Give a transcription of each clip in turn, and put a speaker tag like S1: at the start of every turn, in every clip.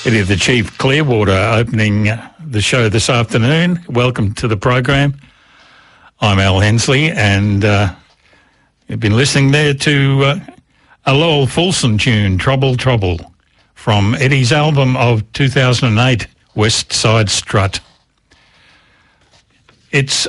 S1: Eddie the Chief Clearwater opening the show this afternoon. Welcome to the program. I'm Al Hensley, and you've been listening there to a Lowell Fulson tune, Trouble, Trouble, from Eddie's album of 2008, West Side Strut. It's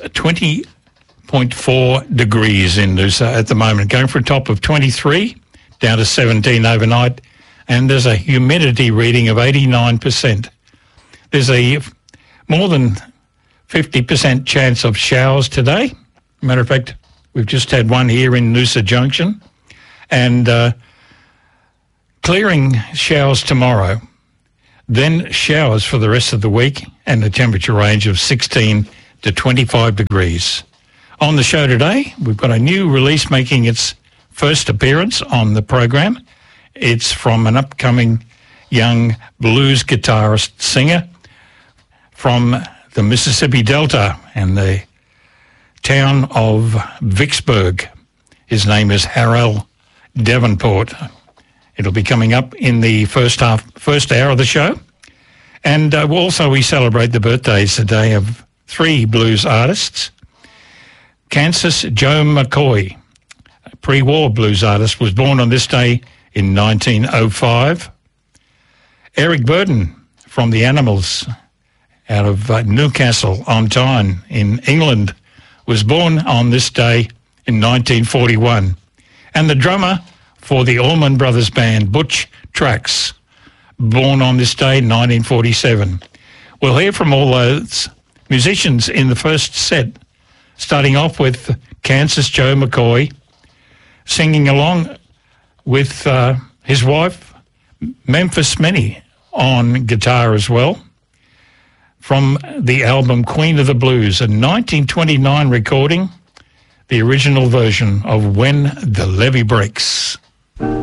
S1: 20.4 degrees in Noosa at the moment, going for a top of 23, down to 17 overnight, and there's a humidity reading of 89%. There's a more than 50% chance of showers today. Matter of fact, we've just had one here in Noosa Junction, and clearing showers tomorrow, then showers for the rest of the week, and a temperature range of 16 to 25 degrees. On the show today, we've got a new release making its first appearance on the program. It's from an upcoming young blues guitarist singer from the Mississippi Delta and the town of Vicksburg. His name is Harrell Davenport. It'll be coming up in the first hour of the show. And also we celebrate the birthdays today of three blues artists. Kansas Joe McCoy, a pre-war blues artist, was born on this day in 1905. Eric Burden from the Animals out of Newcastle on Tyne in England was born on this day in 1941. And the drummer for the Allman Brothers Band, Butch Trax, born on this day in 1947. We'll hear from all those musicians in the first set, starting off with Kansas Joe McCoy, singing along with his wife, Memphis Minnie, on guitar as well, from the album Queen of the Blues, a 1929 recording, the original version of When the Levee Breaks.